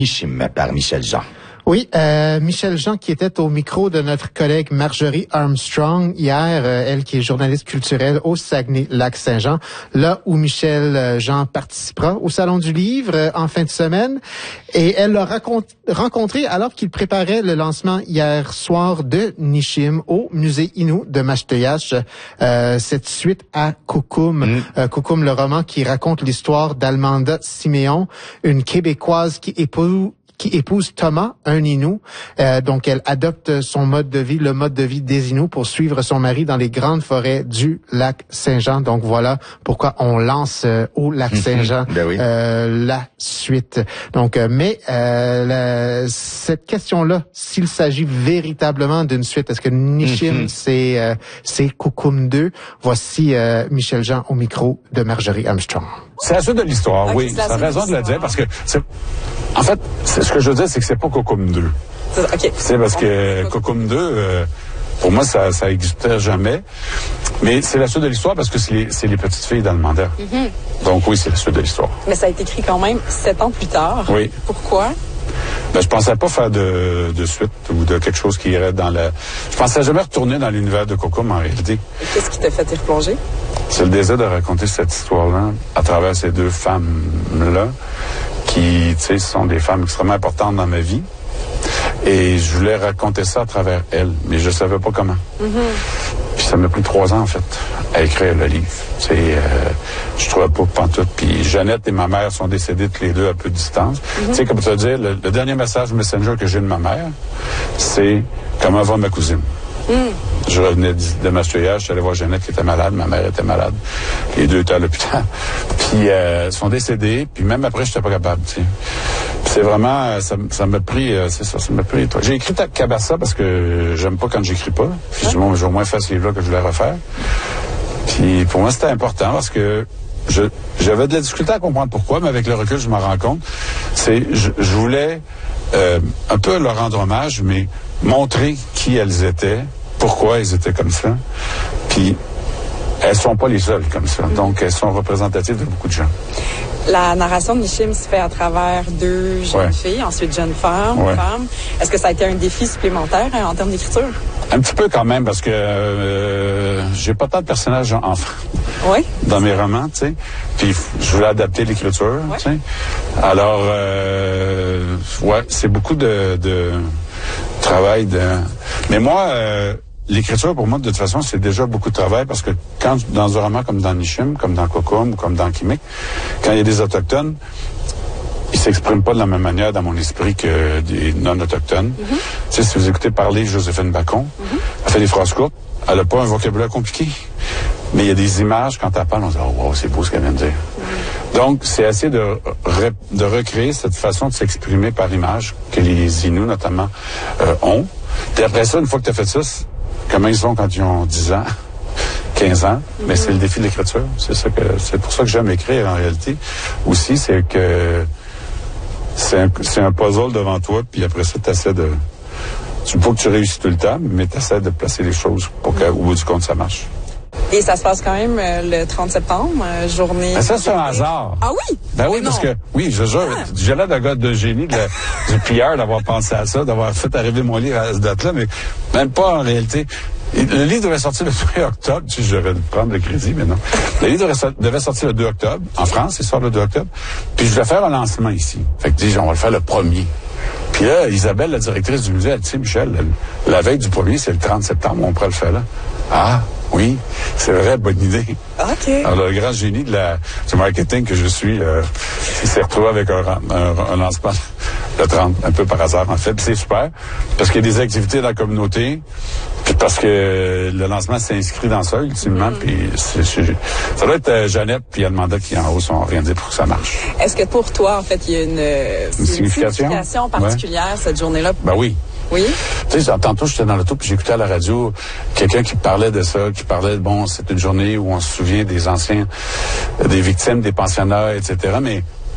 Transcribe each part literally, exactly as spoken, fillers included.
Nishim par Michel Jean. Oui, euh, Michel Jean qui était au micro de notre collègue Marjorie Armstrong hier, euh, elle qui est journaliste culturelle au Saguenay-Lac-Saint-Jean, là où Michel Jean participera au Salon du Livre euh, en fin de semaine. Et elle l'a rencontré alors qu'il préparait le lancement hier soir de Nishim au musée Innu de Mashteuiatsh, euh, cette suite à Koukoum. Mm. Euh, Koukoum, le roman qui raconte l'histoire d'Almanda Siméon, une Québécoise qui épouse qui épouse Thomas, un Innu. Euh, donc, elle adopte son mode de vie, le mode de vie des Inuits, pour suivre son mari dans les grandes forêts du lac Saint-Jean. Donc, voilà pourquoi on lance euh, au lac Saint-Jean ben oui. euh, la suite. Donc, euh, mais euh, la, cette question-là, s'il s'agit véritablement d'une suite, est-ce que Nishim, mm-hmm. c'est euh, c'est Koukoum deux? Voici euh, Michel Jean au micro de Marjorie Armstrong. C'est la suite de l'histoire, okay, oui. C'est raison de le dire parce que, c'est, en fait, c'est, ce que je veux dire, c'est que c'est pas Koukoum deux. Okay. C'est parce que Koukoum deux, euh, pour moi, ça, ça existait jamais. Mais c'est la suite de l'histoire parce que c'est les, c'est les petites filles d'Almanda. Mm-hmm. Donc oui, c'est la suite de l'histoire. Mais ça a été écrit quand même sept ans plus tard. Oui. Pourquoi? Ben, je pensais pas faire de, de suite ou de quelque chose qui irait dans la... Je pensais jamais retourner dans l'univers de Koukoum, en réalité. Et qu'est-ce qui t'a fait y replonger? C'est le désir de raconter cette histoire-là à travers ces deux femmes-là qui, tu sais, sont des femmes extrêmement importantes dans ma vie. Et je voulais raconter ça à travers elles, mais je savais pas comment. Mm-hmm. Puis ça m'a pris trois ans, en fait, à écrire le livre. Tu sais, euh, je trouvais pas pantoute. Puis Jeannette et ma mère sont décédées toutes les deux à peu de distance. Mm-hmm. Tu sais, comme tu vas dire, le, le dernier message Messenger que j'ai de ma mère, c'est « Comment va ma cousine? » Mm. Je revenais de Mashteuiatsh, je suis allé voir Jeannette qui était malade, ma mère était malade. Les deux étaient à l'hôpital. Puis euh, sont décédés, puis même après, j'étais pas capable, tu sais. C'est vraiment, ça, ça m'a pris, c'est ça, ça m'a pris. J'ai écrit Cabassa parce que j'aime pas quand j'écris pas. Puis je dis, bon, j'ai au moins fait ce livre-là que je voulais refaire. Puis pour moi, c'était important parce que je, j'avais de la difficulté à comprendre pourquoi, mais avec le recul, je m'en rends compte. C'est, je, je voulais euh, un peu leur rendre hommage, mais montrer qui elles étaient, pourquoi elles étaient comme ça. Puis elles sont pas les seules comme ça. Mm-hmm. Donc elles sont représentatives de beaucoup de gens. La narration de Nishim se fait à travers deux jeunes ouais. filles, ensuite jeunes femmes, ouais. femmes. Est-ce que ça a été un défi supplémentaire hein, en termes d'écriture? Un petit peu quand même, parce que euh, j'ai pas tant de personnages enfants oui. dans mes romans, tu sais. Puis je voulais adapter l'écriture, ouais. tu sais. Alors, euh, ouais, c'est beaucoup de, de travail. De... Mais moi... Euh, l'écriture, pour moi, de toute façon, c'est déjà beaucoup de travail parce que quand, dans un roman comme dans Nishim, comme dans Koukoum, comme dans Kimik, quand il y a des autochtones, ils s'expriment pas de la même manière dans mon esprit que des non-autochtones. Mm-hmm. Tu sais, si vous écoutez parler Joséphine Bacon, mm-hmm. elle fait des phrases courtes, elle a pas un vocabulaire compliqué, mais il y a des images, quand elle parle, on se dit « Oh, wow, c'est beau ce qu'elle vient de dire. Mm-hmm. » Donc, c'est essayer de, re, de recréer cette façon de s'exprimer par image que les Inuits, notamment, euh, ont. Puis après ça, une fois que tu as fait ça, comment ils sont quand ils ont dix ans, quinze ans, mm-hmm. mais c'est le défi de l'écriture. C'est ça que, c'est pour ça que j'aime écrire en réalité. Aussi, c'est que c'est un, c'est un puzzle devant toi, puis après ça, tu essaies de... Tu faut que tu réussis tout le temps, mais tu essaies de placer les choses pour qu'au bout du compte, ça marche. Et ça se passe quand même euh, le trente septembre, euh, journée... Ben ça, c'est un hasard. Ah oui? Ben oui, oui parce que, oui, je jure, ah. j'ai l'air d'un gars de génie de la, du P R d'avoir pensé à ça, d'avoir fait arriver mon livre à cette date-là, mais même pas en réalité. Le livre devait sortir le premier octobre, tu sais, je vais prendre le crédit, mais non. Le livre devait sortir le deux octobre, en France, il sort le deux octobre, puis je voulais faire un lancement ici. Fait que, dis, on va le faire le premier. Puis là, Isabelle, la directrice du musée, elle dit, Michel, la, la veille du premier, c'est le trente septembre, on pourrait le faire là. Ah, oui, c'est vrai, bonne idée. OK. Alors, le grand génie de la, du marketing que je suis, euh, il s'est retrouvé avec un, un, un lancement le trente, un peu par hasard, en fait. Puis c'est super, parce qu'il y a des activités dans la communauté, puis parce que le lancement s'est inscrit dans ça, ultimement, mm. puis c'est, c'est, ça doit être euh, Jeannette puis Almanda qui, en haut, sont rien dit pour que ça marche. Est-ce que pour toi, en fait, il y a une, une, une signification? signification particulière, ouais. cette journée-là? Ben oui. Oui. Tu sais, tantôt, j'étais dans l'auto, puis j'écoutais à la radio quelqu'un qui parlait de ça, qui parlait, bon, c'est une journée où on se souvient des anciens, des victimes, des pensionnats, et cetera. Mais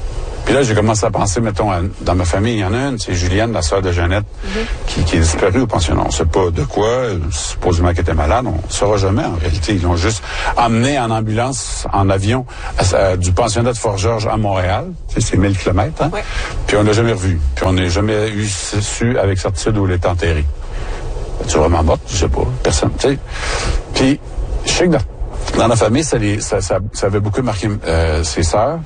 Puis là, j'ai commencé à penser, mettons, à, dans ma famille, il y en a une, c'est Julienne, la sœur de Jeannette, mm-hmm. qui, qui est disparue au pensionnat. On ne sait pas de quoi, supposément qu'elle était malade, on ne saura jamais en réalité. Ils l'ont juste emmenée en ambulance, en avion, à, à, du pensionnat de Fort-Georges à Montréal. Tu sais, c'est mille kilomètres, hein? Ouais. Puis on l'a jamais revue. Puis on n'a jamais eu su avec certitude où elle est enterrée. Es-tu vraiment morte? Je sais pas. Personne, tu sais. Puis, je sais que dans, dans la famille, ça, les, ça, ça, ça avait beaucoup marqué euh, ses sœurs.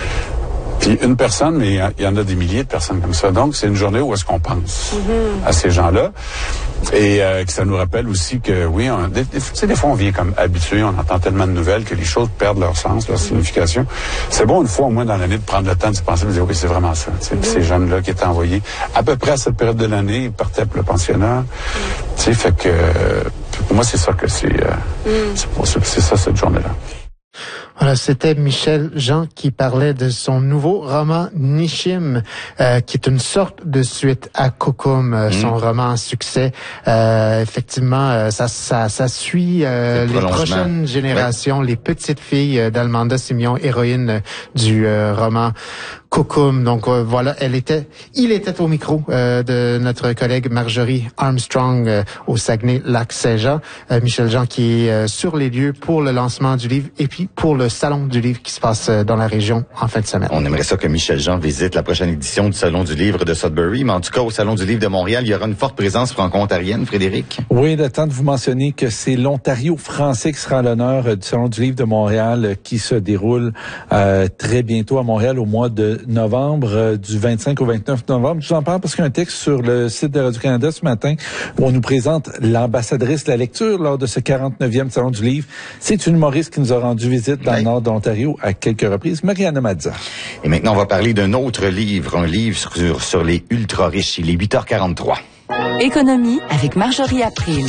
Puis une personne, mais il y en a des milliers de personnes comme ça. Donc, c'est une journée où est-ce qu'on pense mm-hmm. à ces gens-là. Et euh, que ça nous rappelle aussi que, oui, on, des, des, des fois, on vient comme habitué, on entend tellement de nouvelles que les choses perdent leur sens, leur mm-hmm. signification. C'est bon, une fois au moins dans l'année, de prendre le temps de se penser, de dire, oui, c'est vraiment ça. Mm-hmm. Ces jeunes-là qui étaient envoyés, à peu près à cette période de l'année, ils partaient pour le pensionnat. Mm-hmm. Tu sais, fait que, euh, pour moi, c'est ça que c'est, euh, mm. c'est, c'est ça, cette journée-là. Voilà, c'était Michel Jean qui parlait de son nouveau roman Nishim, euh, qui est une sorte de suite à Kokum, euh, mmh. son roman à succès. Euh, effectivement, euh, ça, ça, ça suit euh, les prochaines générations, ouais. les petites filles euh, d'Almanda Simeon, héroïne euh, du euh, roman Kokum. Donc euh, voilà, elle était, il était au micro euh, de notre collègue Marjorie Armstrong euh, au Saguenay-Lac-Saint-Jean. Euh, Michel Jean qui est euh, sur les lieux pour le lancement du livre et puis pour le salon du livre qui se passe euh, dans la région en fin de semaine. On aimerait ça que Michel Jean visite la prochaine édition du salon du livre de Sudbury, mais en tout cas au salon du livre de Montréal, il y aura une forte présence franco-ontarienne, Frédéric. Oui, le temps de vous mentionner que c'est l'Ontario français qui sera à l'honneur euh, du salon du livre de Montréal euh, qui se déroule euh, très bientôt à Montréal au mois de novembre, euh, du vingt-cinq au vingt-neuf novembre. Je vous en parle parce qu'il y a un texte sur le site de Radio-Canada ce matin où on nous présente l'ambassadrice de la lecture lors de ce quarante-neuvième Salon du Livre. C'est une humoriste qui nous a rendu visite dans oui. le nord de l'Ontario à quelques reprises, Mariana Mazza. Et maintenant, on va parler d'un autre livre, un livre sur, sur les ultra-riches. Il est huit heures quarante-trois. Économie avec Marjorie April.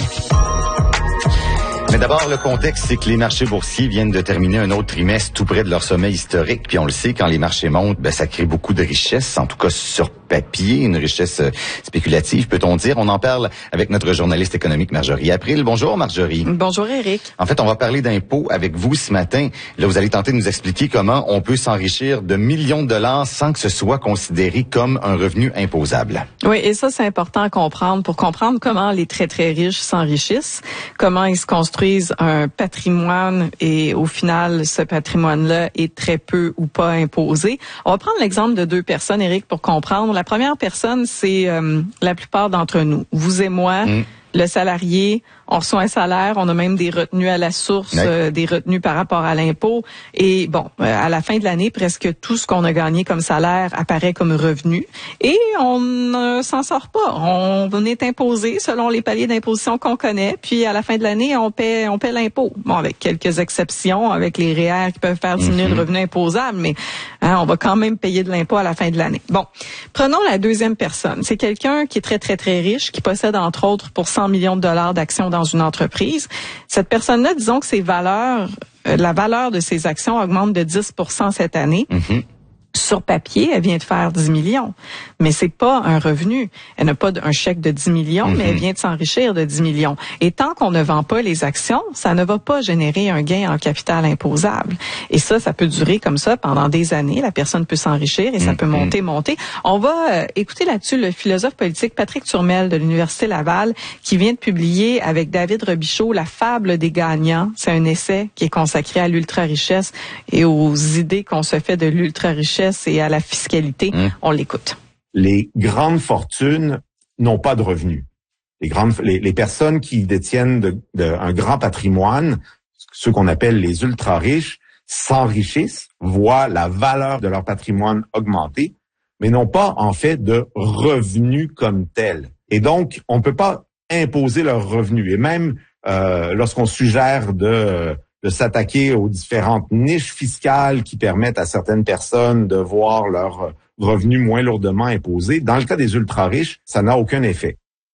Mais d'abord, le contexte, c'est que les marchés boursiers viennent de terminer un autre trimestre tout près de leur sommet historique. Puis on le sait, quand les marchés montent, ben, ça crée beaucoup de richesse, en tout cas sur papier, une richesse spéculative, peut-on dire. On en parle avec notre journaliste économique Marjorie April. Bonjour Marjorie. Bonjour Éric. En fait, on va parler d'impôts avec vous ce matin. Là, vous allez tenter de nous expliquer comment on peut s'enrichir de millions de dollars sans que ce soit considéré comme un revenu imposable. Oui, et ça, c'est important à comprendre pour comprendre comment les très, très riches s'enrichissent, comment ils se construisent un patrimoine et au final, ce patrimoine-là est très peu ou pas imposé. On va prendre l'exemple de deux personnes, Éric, pour comprendre. La première personne, c'est euh, la plupart d'entre nous. Vous et moi, mmh. le salarié, on reçoit un salaire, on a même des retenues à la source, oui. euh, des retenues par rapport à l'impôt. Et bon, euh, à la fin de l'année, presque tout ce qu'on a gagné comme salaire apparaît comme revenu. Et on ne s'en sort pas. On, on est imposé selon les paliers d'imposition qu'on connaît. Puis à la fin de l'année, on paie, on paie l'impôt. Bon, avec quelques exceptions, avec les R E E R qui peuvent faire diminuer mm-hmm. le revenu imposable, mais hein, on va quand même payer de l'impôt à la fin de l'année. Bon, prenons la deuxième personne. C'est quelqu'un qui est très, très, très riche, qui possède entre autres pour cent millions de dollars d'actions dans une entreprise. Cette personne-là, disons que ses valeurs, euh, la valeur de ses actions augmente de dix pour cent cette année. Mm-hmm. Sur papier, elle vient de faire dix millions, mais c'est pas un revenu. Elle n'a pas un chèque de dix millions, mm-hmm. mais elle vient de s'enrichir de dix millions. Et tant qu'on ne vend pas les actions, ça ne va pas générer un gain en capital imposable. Et ça, ça peut durer comme ça pendant des années. La personne peut s'enrichir et ça mm-hmm. peut monter, monter. On va euh, écouter là-dessus le philosophe politique Patrick Turmel de l'Université Laval qui vient de publier avec David Robichaud La fable des gagnants. C'est un essai qui est consacré à l'ultra-richesse et aux idées qu'on se fait de l'ultra-richesse et à la fiscalité. Mmh. On l'écoute. Les grandes fortunes n'ont pas de revenus. Les grandes, les, les personnes qui détiennent de, de, un grand patrimoine, ceux qu'on appelle les ultra-riches, s'enrichissent, voient la valeur de leur patrimoine augmenter, mais n'ont pas, en fait, de revenus comme tels. Et donc, on ne peut pas imposer leurs revenus. Et même euh, lorsqu'on suggère de... de s'attaquer aux différentes niches fiscales qui permettent à certaines personnes de voir leurs revenus moins lourdement imposés. Dans le cas des ultra-riches, ça n'a aucun effet.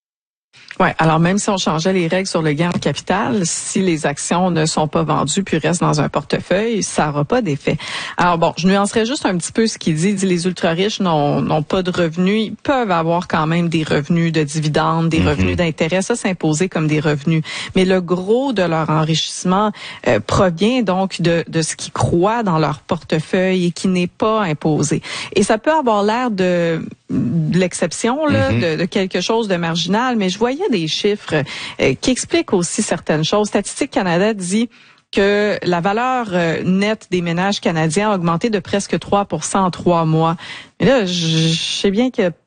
Ouais, alors même si on changeait les règles sur le gain en capital, si les actions ne sont pas vendues puis restent dans un portefeuille, ça n'aura pas d'effet. Alors bon, je nuancerais juste un petit peu ce qu'il dit. Il dit les ultra-riches n'ont, n'ont pas de revenus. Ils peuvent avoir quand même des revenus de dividendes, des mm-hmm. revenus d'intérêt. Ça, c'est imposé comme des revenus. Mais le gros de leur enrichissement euh, provient donc de, de ce qu'ils croient dans leur portefeuille et qui n'est pas imposé. Et ça peut avoir l'air de, de l'exception, là, mm-hmm. de, de quelque chose de marginal, mais je voyais des chiffres euh, qui expliquent aussi certaines choses. Statistique Canada dit que la valeur euh, nette des ménages canadiens a augmenté de presque trois pour cent en trois mois. Mais là, je sais bien qu'il y a